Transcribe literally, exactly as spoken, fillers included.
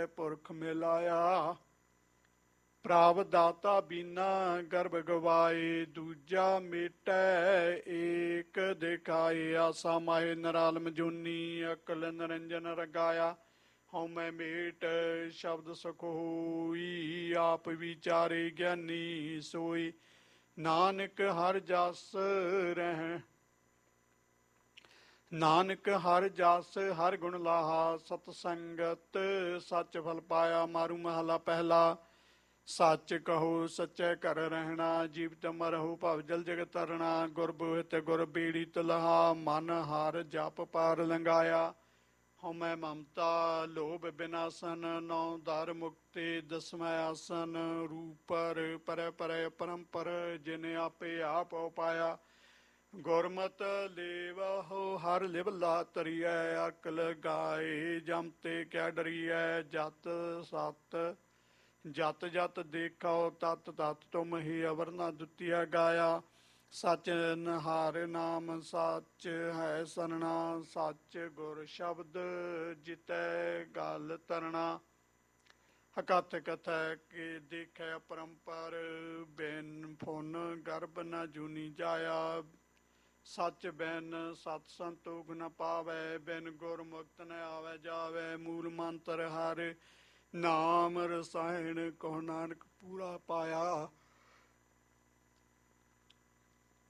ਕੈ ਪੁਰਖ ਮਿਲਾਇਆ। ਪ੍ਰਭ ਦਾਤਾ ਬੀਨਾ ਗਰਭ ਗਵਾਏ, ਦੂਜਾ ਮੇਟੈ ਏਕ ਦਿਖਾਏ। ਆਸਾ ਮਾਏ ਨਿਰਾਲਮ ਜੋਨੀ, ਅਕਲ ਨਿਰੰਜਨ ਰਗਾਇਆ। ਹਉ ਮੈਂ ਮੇਟ ਸ਼ਬਦ ਸੁਖ ਹੋਈ, ਆਪ ਵਿਚਾਰੇ ਗਿਆਨੀ ਸੋਈ। ਨਾਨਕ ਹਰਿ ਜਸ ਰਹਿ ਨਾਨਕ ਹਰਿ ਜਸ ਹਰਿ ਗੁਣ ਲਾਹਾ, ਸਤ ਸੰਗਤ ਸੱਚ ਫਲ ਪਾਇਆ। ਮਾਰੂ ਮਹਲਾ ਪਹਿਲਾ। ਸੱਚ ਕਹੋ ਸੱਚੇ ਘਰ ਰਹਿਣਾ, ਜੀਵਤ ਮਰਹੁ ਭਵ ਜਲ ਜਗ ਤਰਣਾ। ਗੁਰ ਬੋਹਿਤ ਗੁਰ ਬੇੜੀ ਤਲਹਾ, ਮਨ ਹਰ ਜਪ ਪਾਰ ਲੰਘਾਇਆ। ਹਉ ਮੈਂ ਮਮਤਾ ਲੋਭ ਬਿਨਾਸਨ, ਨੌ ਦਰ ਮੁਕਤੇ ਦਸਮੈ ਆਸਨ। ਰੂਪਰ ਪਰੈ ਪਰੈ ਪਰੰਪਰ, ਜਿਨ ਆਪੇ ਆਪ ਉਪਾਇਆ। ਗੁਰਮਤਿ ਲੇਵਹੁ ਹਰਿ ਲਿਵ ਲਾ ਤਰੀਐ, ਅਕਲ ਗਾਏ ਜਮ ਤੇ ਕਿਆ ਡਰੀਐ। ਜਤ ਸਤ ਜਤ ਜਤ ਦੇਖੋ, ਤਤ ਤਤ ਤੁਮ ਹੀ ਅਵਰ ਨਾ ਦੁਤੀਆ ਗਾਇਆ। ਸਚ ਹਰਿ ਨਾਮ ਸੱਚ ਹੈ ਸਰਣਾ, ਸੱਚ ਗੁਰ ਸ਼ਬਦ ਜਿਤੈ ਗਲ ਤਰਣਾ। ਅਕਥ ਕਥੈ ਕੇ ਦੇਖੈ ਪਰੰਪਰ, ਬਿਨ ਫੁਨ ਗਰਭ ਨ ਜੂਨੀ ਜਾਇਆ। ਸੱਚ ਬਿਨ ਸਤ ਸੰਤੋਖ ਨ ਪਾਵੈ, ਬਿਨ ਗੁਰ ਮੁਕਤ ਨ ਆਵੈ ਜਾਵੈ। ਮੂਲ ਮੰਤਰ ਹਰਿ ਨਾਮ ਰਸਾਇਣ, ਕਹੁ ਨਾਨਕ ਪੂਰਾ ਪਾਇਆ।